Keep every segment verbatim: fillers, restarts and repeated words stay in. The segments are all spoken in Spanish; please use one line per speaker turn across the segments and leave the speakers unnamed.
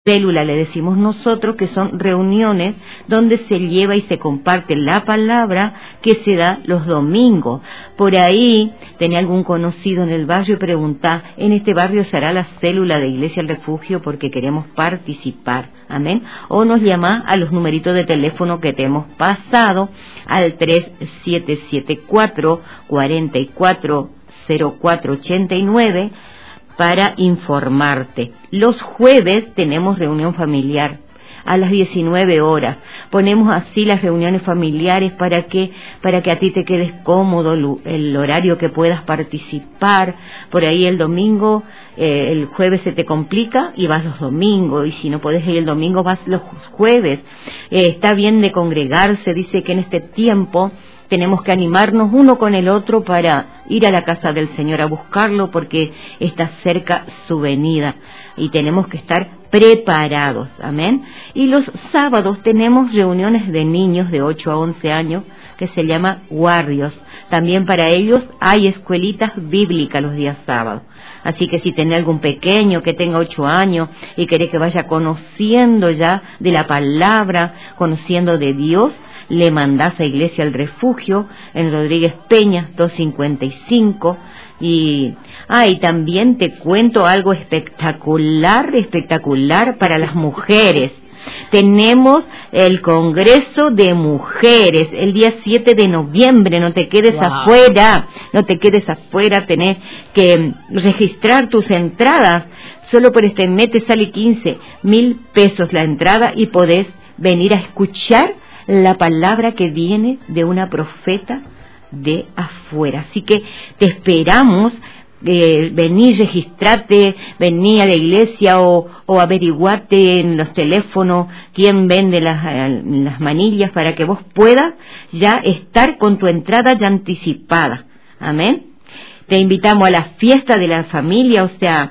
célula, le decimos nosotros, que son reuniones donde se lleva y se comparte la palabra que se da los domingos. Por ahí, tenía algún conocido en el barrio y preguntá, en este barrio se hará la célula de Iglesia al Refugio porque queremos participar, amén. O nos llama a los numeritos de teléfono que te hemos pasado, al tres siete siete cuatro, cuatro cuatro cero cuatro ocho nueve, para informarte. Los jueves tenemos reunión familiar a las diecinueve horas. Ponemos así las reuniones familiares para que para que a ti te quedes cómodo el horario que puedas participar. Por ahí el domingo, eh, el jueves se te complica y vas los domingos, y si no podés ir el domingo vas los jueves. Eh, está bien de congregarse, dice que en este tiempo tenemos que animarnos uno con el otro para ir a la casa del Señor a buscarlo, porque está cerca su venida y tenemos que estar preparados, amén. Y los sábados tenemos reuniones de niños de ocho a once años que se llama Warriors. También para ellos hay escuelitas bíblicas los días sábados. Así que si tenés algún pequeño que tenga ocho años y querés que vaya conociendo ya de la palabra, conociendo de Dios, le mandás a Iglesia al Refugio en Rodríguez Peña doscientos cincuenta y cinco. Y, ah, y también te cuento algo espectacular, espectacular para las mujeres. Tenemos el Congreso de Mujeres el día siete de noviembre, no te quedes wow. afuera, no te quedes afuera, tenés que registrar tus entradas. Solo por este mes te sale quince mil pesos la entrada y podés venir a escuchar la palabra que viene de una profeta de afuera. Así que te esperamos, eh, vení, registrate, vení a la iglesia o, o averiguate en los teléfonos quién vende las, las manillas para que vos puedas ya estar con tu entrada ya anticipada. Amén. Te invitamos a la fiesta de la familia, o sea,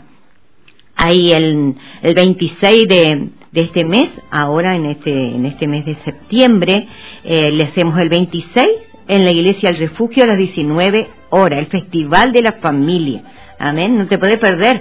ahí el, el veintiséis de de este mes, ahora en este en este mes de septiembre, eh, le hacemos el veintiséis en la Iglesia al Refugio a las diecinueve horas, el Festival de la Familia. Amén, no te podés perder.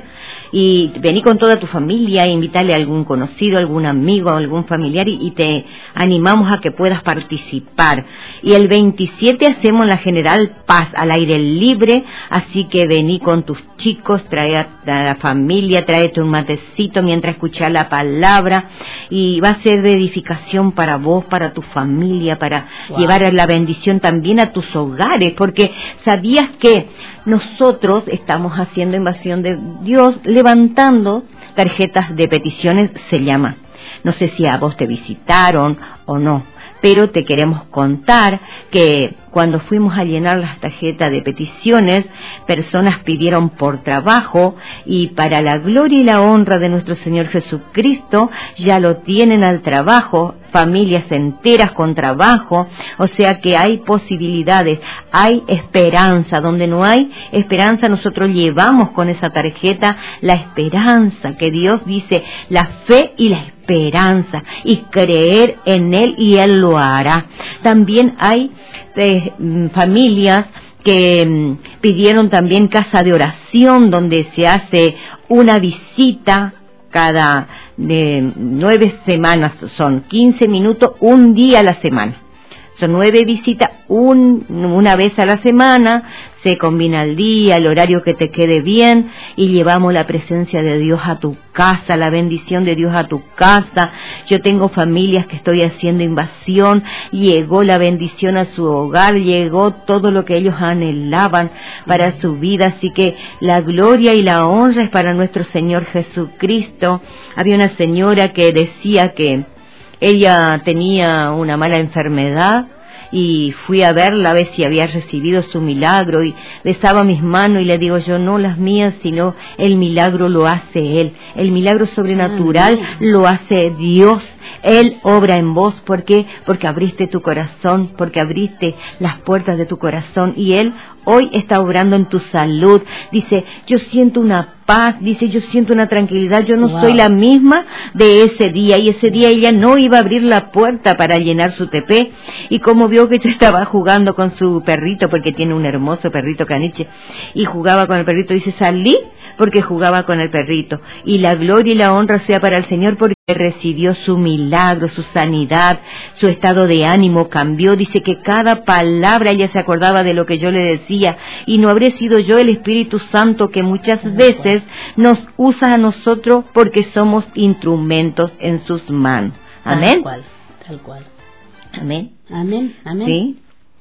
Y vení con toda tu familia, invítale a algún conocido, algún amigo, algún familiar, y, y te animamos a que puedas participar. Y el veintisiete hacemos la General Paz al aire libre, así que vení con tus chicos, trae a, a la familia, tráete un matecito mientras escuchas la palabra, y va a ser de edificación para vos, para tu familia, para wow. llevar la bendición también a tus hogares, porque sabías que nosotros estamos haciendo invasión de Dios, levantando tarjetas de peticiones, se llama. No sé si a vos te visitaron o no, pero te queremos contar que cuando fuimos a llenar las tarjetas de peticiones, personas pidieron por trabajo, y para la gloria y la honra de nuestro Señor Jesucristo ya lo tienen al trabajo, familias enteras con trabajo. O sea que hay posibilidades, hay esperanza. Donde no hay esperanza, nosotros llevamos con esa tarjeta la esperanza que Dios dice, la fe y la esperanza, y creer en Él y Él lo hará. También hay eh, familias que mm, pidieron también casa de oración, donde se hace una visita cada de nueve semanas, son quince minutos, un día a la semana. Son nueve visitas, un, una vez a la semana, se combina el día, el horario que te quede bien, y llevamos la presencia de Dios a tu casa, la bendición de Dios a tu casa. Yo tengo familias que estoy haciendo invasión, llegó la bendición a su hogar, llegó todo lo que ellos anhelaban para su vida, así que la gloria y la honra es para nuestro Señor Jesucristo. Había una señora que decía que ella tenía una mala enfermedad, y fui a verla a ver si había recibido su milagro, y besaba mis manos y le digo yo, no las mías, sino el milagro lo hace Él, el milagro sobrenatural lo hace Dios. Él obra en vos, ¿por qué? Porque abriste tu corazón, porque abriste las puertas de tu corazón, y Él hoy está obrando en tu salud. Dice, yo siento una paz, dice, yo siento una tranquilidad, yo no wow. soy la misma de ese día, y ese día ella no iba a abrir la puerta para llenar su T P, y como vio que yo estaba jugando con su perrito, porque tiene un hermoso perrito caniche, y jugaba con el perrito, dice, salí porque jugaba con el perrito, y la gloria y la honra sea para el Señor, porque recibió su milagro, su sanidad, su estado de ánimo cambió. Dice que cada palabra ella se acordaba de lo que yo le decía, y no habré sido yo el Espíritu Santo que muchas veces nos usa a nosotros porque somos instrumentos en sus manos. Amén.
Tal cual, tal cual.
Amén.
Amén, amén.
¿Sí?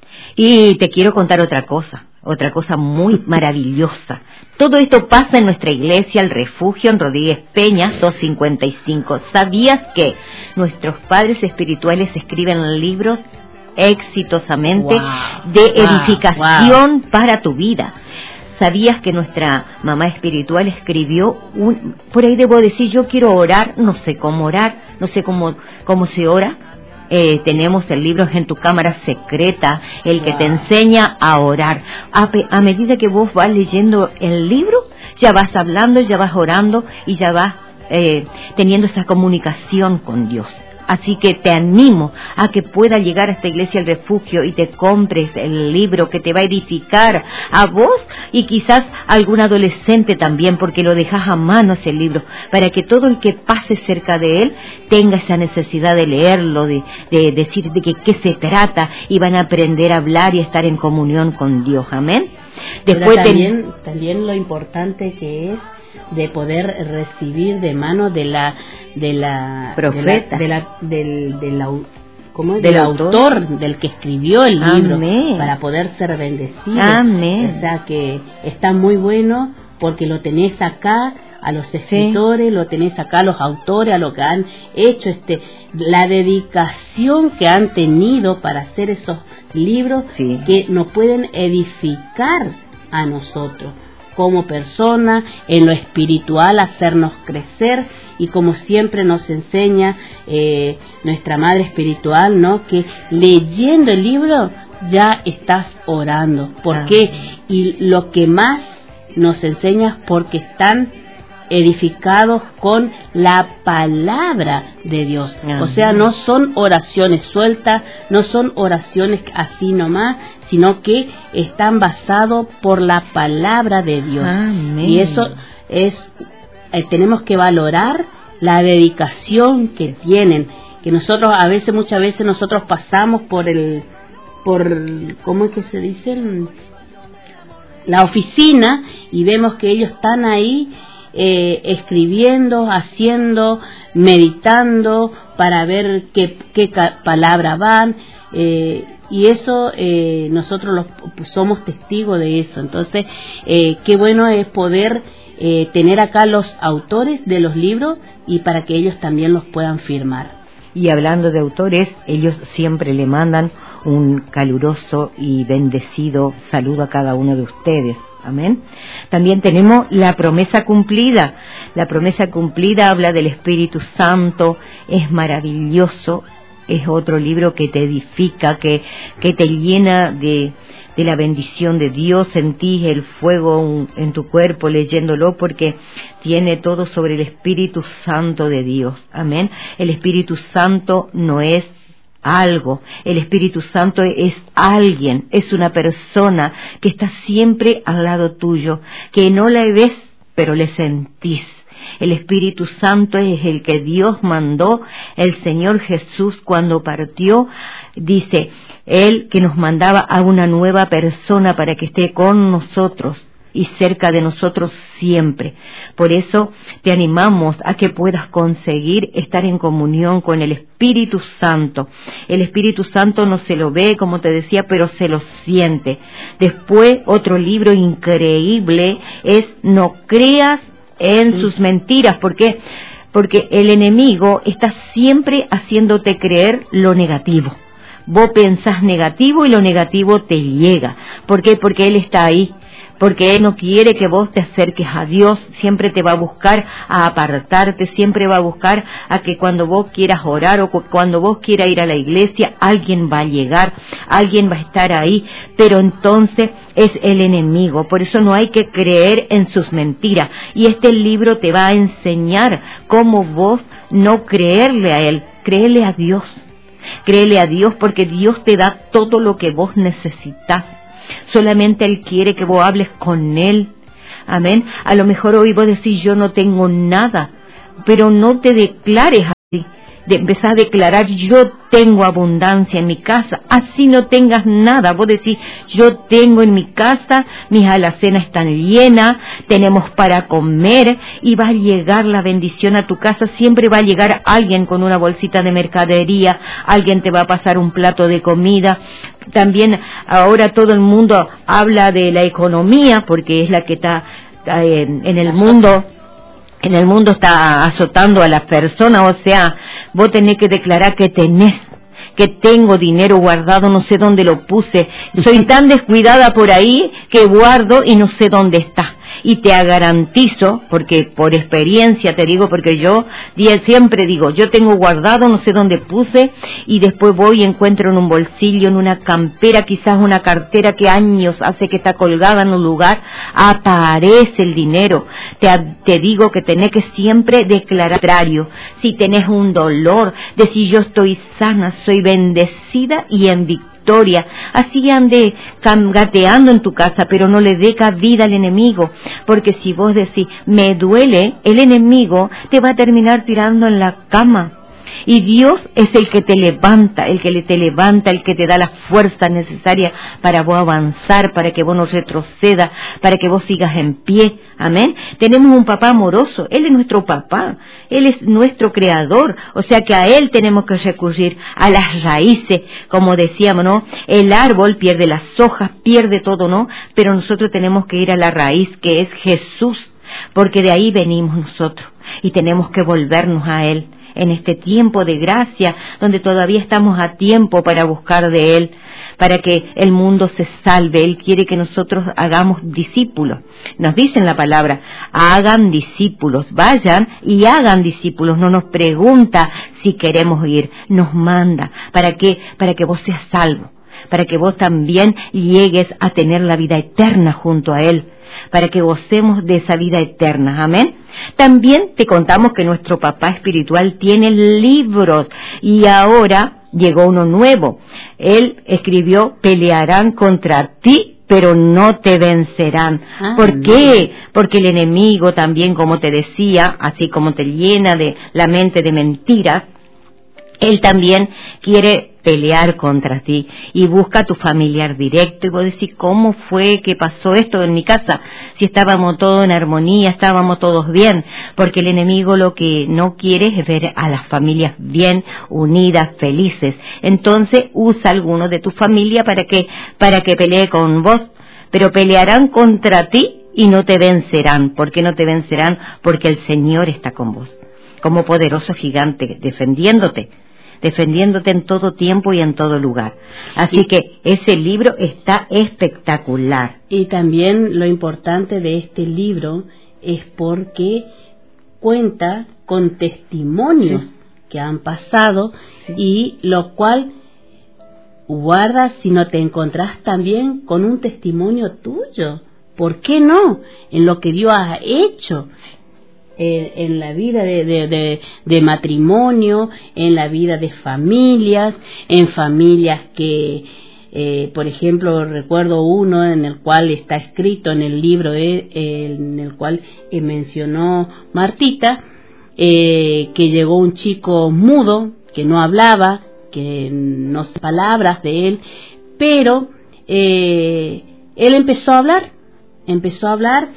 Y te quiero contar otra cosa, otra cosa muy maravillosa. Todo esto pasa en nuestra iglesia, el Refugio, en Rodríguez Peña, doscientos cincuenta y cinco. ¿Sabías que nuestros padres espirituales escriben libros exitosamente
Wow,
de
wow,
edificación wow. para tu vida? ¿Sabías que nuestra mamá espiritual escribió un, por ahí debo decir, yo quiero orar, no sé cómo orar, no sé cómo, cómo se ora? Eh, tenemos el libro En tu cámara secreta, el que wow. te enseña a orar. A, a medida que vos vas leyendo el libro, ya vas hablando, ya vas orando y ya vas eh, teniendo esa comunicación con Dios. Así que te animo a que puedas llegar a esta iglesia El Refugio y te compres el libro que te va a edificar a vos y quizás a algún adolescente también, porque lo dejas a mano ese libro, para que todo el que pase cerca de él tenga esa necesidad de leerlo, de, de decir de qué se trata, y van a aprender a hablar y a estar en comunión con Dios. Amén.
Después también, te... también lo importante que es de poder recibir de mano de la de la
profeta,
de la, de la del, del, ¿cómo es?
del,
del
autor.
autor, del que escribió el libro.
Amén.
Para poder ser bendecido.
Amén.
O sea que está muy bueno porque lo tenés acá a los escritores, sí. lo tenés acá a los autores, a lo que han hecho, este la dedicación que han tenido para hacer esos libros, sí. que nos pueden edificar a nosotros como persona, en lo espiritual, hacernos crecer, y como siempre nos enseña eh, nuestra madre espiritual, ¿no? Que leyendo el libro ya estás orando. ¿Por qué? Y lo que más nos enseña, porque están edificados con la palabra de Dios. Amén. O sea, no son oraciones sueltas, no son oraciones así nomás, sino que están basados por la palabra de Dios. Amén. Y eso es, eh, tenemos que valorar la dedicación que tienen, que nosotros a veces, muchas veces nosotros pasamos por el, por, ¿cómo es que se dice? La oficina, y vemos que ellos están ahí Eh, escribiendo, haciendo, meditando para ver qué, qué palabras van, eh, y eso eh, nosotros los, pues, somos testigos de eso. Entonces eh, qué bueno es poder eh, tener acá los autores de los libros, y para que ellos también los puedan firmar.
Y hablando de autores, ellos siempre le mandan un caluroso y bendecido saludo a cada uno de ustedes. Amén. También tenemos la promesa cumplida. La promesa cumplida habla del Espíritu Santo, es maravilloso, es otro libro que te edifica, que, que te llena de, de la bendición de Dios. Sentís el fuego en tu cuerpo leyéndolo, porque tiene todo sobre el Espíritu Santo de Dios. Amén. El Espíritu Santo no es algo, el Espíritu Santo es alguien, es una persona que está siempre al lado tuyo, que no la ves, pero le sentís. El Espíritu Santo es el que Dios mandó, el Señor Jesús cuando partió, dice, Él que nos mandaba a una nueva persona para que esté con nosotros y cerca de nosotros siempre. Por eso te animamos a que puedas conseguir estar en comunión con el Espíritu Santo. El Espíritu Santo no se lo ve, como te decía, pero se lo siente. Después, otro libro increíble es No creas en sí. sus mentiras. ¿Por qué? Porque el enemigo está siempre haciéndote creer lo negativo. Vos pensás negativo y lo negativo te llega. ¿Por qué? Porque Él está ahí. Porque Él no quiere que vos te acerques a Dios, siempre te va a buscar a apartarte, siempre va a buscar a que cuando vos quieras orar o cuando vos quieras ir a la iglesia, alguien va a llegar, alguien va a estar ahí, pero entonces es el enemigo. Por eso no hay que creer en sus mentiras, y este libro te va a enseñar cómo vos no creerle a Él, créele a Dios, créele a Dios, porque Dios te da todo lo que vos necesitas. Solamente Él quiere que vos hables con Él. Amén. A lo mejor hoy vos decís, yo no tengo nada, pero no te declares Sí, de empezar a declarar: yo tengo abundancia en mi casa, así no tengas nada. Vos decís: yo tengo en mi casa, mis alacenas están llenas, tenemos para comer, y va a llegar la bendición a tu casa. Siempre va a llegar alguien con una bolsita de mercadería, alguien te va a pasar un plato de comida. También ahora todo el mundo habla de la economía, porque es la que está eh, en el mundo. En el mundo está azotando a las personas. O sea, vos tenés que declarar que tenés, que tengo dinero guardado, no sé dónde lo puse, soy tan descuidada por ahí que guardo y no sé dónde está. Y te garantizo, porque por experiencia te digo, porque yo siempre digo: yo tengo guardado, no sé dónde puse, y después voy y encuentro en un bolsillo, en una campera, quizás una cartera que años hace que está colgada en un lugar, aparece el dinero. Te, te digo que tenés que siempre declarar contrario. Si tenés un dolor, decir: yo estoy sana, soy bendecida y en victoria. Así ande gateando en tu casa, pero no le dé cabida al enemigo, porque si vos decís: me duele, el enemigo te va a terminar tirando en la cama. Y Dios es el que te levanta, el que te levanta, el que te da la fuerza necesaria para vos avanzar, para que vos no retrocedas, para que vos sigas en pie. Amén. Tenemos un papá amoroso, Él es nuestro papá, Él es nuestro creador, o sea que a Él tenemos que recurrir, a las raíces, como decíamos, ¿no? El árbol pierde las hojas, pierde todo, ¿no? Pero nosotros tenemos que ir a la raíz, que es Jesús, porque de ahí venimos nosotros, y tenemos que volvernos a Él. En este tiempo de gracia, donde todavía estamos a tiempo para buscar de Él, para que el mundo se salve. Él quiere que nosotros hagamos discípulos. Nos dice en la palabra: hagan discípulos, vayan y hagan discípulos. No nos pregunta si queremos ir, nos manda. ¿Para qué? Para que vos seas salvo, para que vos también llegues a tener la vida eterna junto a Él, para que gocemos de esa vida eterna. Amén. También te contamos que nuestro papá espiritual tiene libros, y ahora llegó uno nuevo. Él escribió: pelearán contra ti, pero no te vencerán. Ah, ¿por qué? Porque el enemigo también, como te decía, así como te llena de la mente de mentiras, él también quiere pelear contra ti y busca a tu familiar directo. Y vos decís: ¿cómo fue que pasó esto en mi casa? Si estábamos todos en armonía, estábamos todos bien. Porque el enemigo lo que no quiere es ver a las familias bien, unidas, felices. Entonces usa a alguno de tu familia para que, para que pelee con vos. Pero pelearán contra ti y no te vencerán. ¿Por qué no te vencerán? Porque el Señor está con vos, como poderoso gigante, defendiéndote. defendiéndote en todo tiempo y en todo lugar. Así y, que ese libro está espectacular.
Y también lo importante de este libro es porque cuenta con testimonios sí. que han pasado sí. y lo cual guardas si no te encontrás también con un testimonio tuyo. ¿Por qué no? En lo que Dios ha hecho. Eh, en la vida de, de, de, de matrimonio, en la vida de familias, en familias que, eh, por ejemplo, recuerdo uno en el cual está escrito en el libro eh, en el cual eh, mencionó Martita, eh, que llegó un chico mudo, que no hablaba, que no sé palabras de él, pero eh, él empezó a hablar, empezó a hablar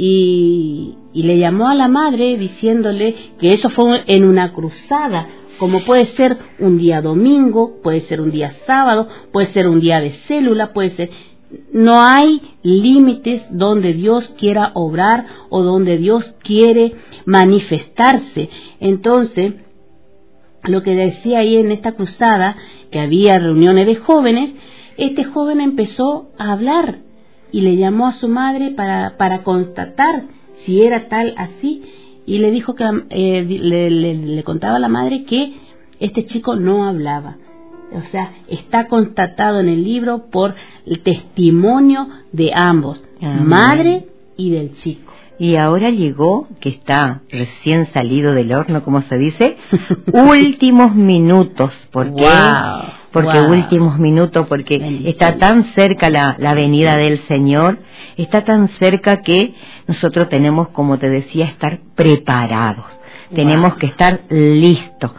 y y le llamó a la madre diciéndole que eso fue en una cruzada, como puede ser un día domingo, puede ser un día sábado, puede ser un día de célula, puede ser... No hay límites donde Dios quiera obrar o donde Dios quiere manifestarse. Entonces, lo que decía ahí en esta cruzada, que había reuniones de jóvenes, este joven empezó a hablar y le llamó a su madre para, para constatar si era tal así, y le dijo que eh, le, le, le contaba a la madre que este chico no hablaba. O sea, está constatado en el libro por el testimonio de ambos, Amén. Madre y del chico.
Y ahora llegó, que está recién salido del horno, como se dice, últimos minutos. ¿Por qué? Wow, porque wow. últimos minutos, porque Bendición. Está tan cerca la, la venida del Señor, está tan cerca que nosotros tenemos, como te decía, estar preparados. Wow. Tenemos que estar listos.